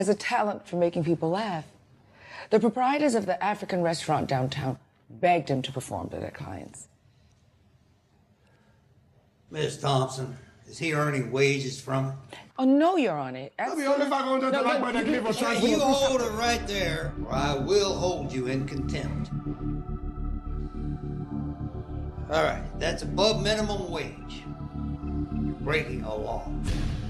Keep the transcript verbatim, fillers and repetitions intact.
has a talent for making people laugh. The proprietors of the African restaurant downtown begged him to perform to their clients. Miss Thompson, is he earning wages from it? Oh, no, Your Honor. I'll be only five hundred No, to like no, by the cliff of Hey, transport. you hold it right there, or I will hold you in contempt. All right, that's above minimum wage. You're breaking a law.